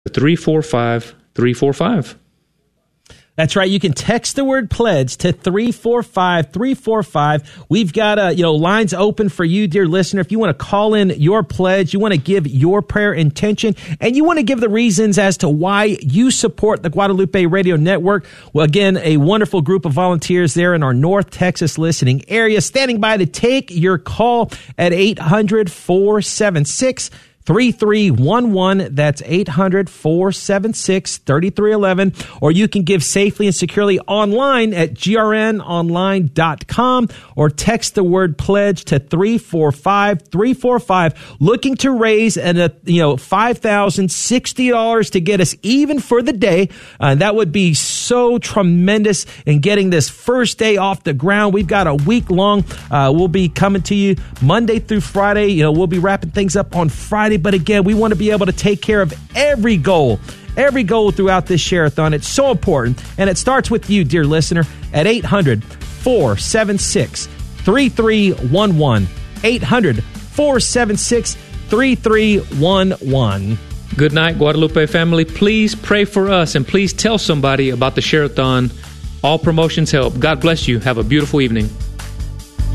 345-345. That's right. You can text the word pledge to 345-345. We've got lines open for you, dear listener. If you want to call in your pledge, you want to give your prayer intention, and you want to give the reasons as to why you support the Guadalupe Radio Network. Well, again, a wonderful group of volunteers there in our North Texas listening area standing by to take your call at 800-476-3311. That's 800-476-3311. Or you can give safely and securely online at grnonline.com, or text the word pledge to 345-345, looking to raise $5,060 to get us even for the day. That would be so tremendous in getting this first day off the ground. We've got a week long. We'll be coming to you Monday through Friday. We'll be wrapping things up on Friday. But again, we want to be able to take care of every goal throughout this share-a-thon. It's so important. And it starts with you, dear listener, at 800-476-3311. 800-476-3311. Good night, Guadalupe family. Please pray for us, and please tell somebody about the share-a-thon. All promotions help. God bless you. Have a beautiful evening.